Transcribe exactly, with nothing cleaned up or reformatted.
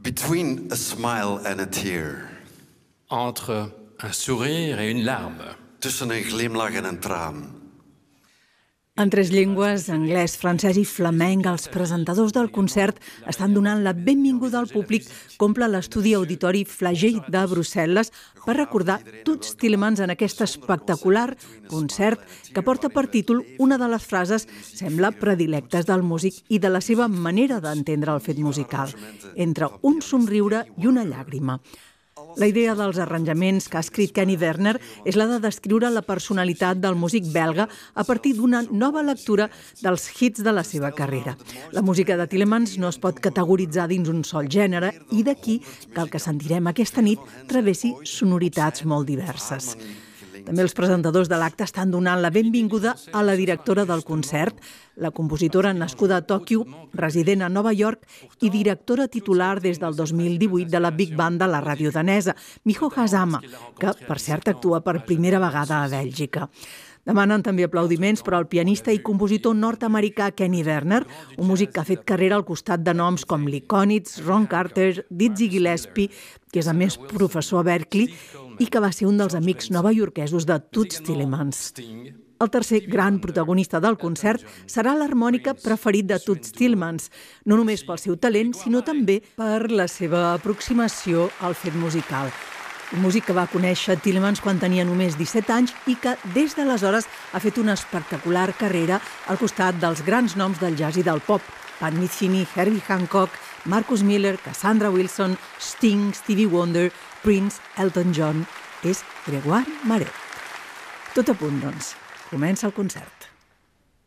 Between a smile and a tear. Entre un sourire et une larme. Tussen een glimlach en een traan. En tres llengües, anglès, francès i flamenc, els presentadors del concert estan donant la benvinguda al públic que omple l'estudi auditori Flagell de Brussel·les per recordar Toots Thielemans en aquest espectacular concert que porta per títol una de les frases, sembla, predilectes del músic i de la seva manera d'entendre el fet musical, entre un somriure i una llàgrima. La idea dels arranjaments que ha escrit Kenny Werner és la de descriure la personalitat del músic belga a partir d'una nova lectura dels hits de la seva carrera. La música de Thielemans no es pot categoritzar dins un sol gènere i d'aquí que el que sentirem aquesta nit travessi sonoritats molt diverses. També els presentadors de l'acte estan donant la benvinguda a la directora del concert, la compositora nascuda a Tòquio, resident a Nova York i directora titular des del dos mil divuit de la Big Band de la ràdio danesa, Miho Hazama, que, per cert, actua per primera vegada a Bèlgica. Demanen també aplaudiments per al pianista i compositor nord-americà Kenny Werner, un músic que ha fet carrera al costat de noms com Lee Konitz, Ron Carter, Dizzy Gillespie, que és a més professor a Berkeley, i que va ser un dels amics novaiorquesos de Toots Thielemans. El tercer gran protagonista del concert serà l'harmònica preferit de Toots Thielemans, no només pel seu talent, sinó també per la seva aproximació al fet musical. Un músic que va conèixer Thielemans quan tenia només disset anys i que des d'aleshores ha fet una espectacular carrera al costat dels grans noms del jazz i del pop, Pat Metheny, Herbie Hancock, Marcus Miller, Cassandra Wilson, Sting, Stevie Wonder, Prince, Elton John. És Grégoire Maret. Tot a punt, doncs. Comença el concert.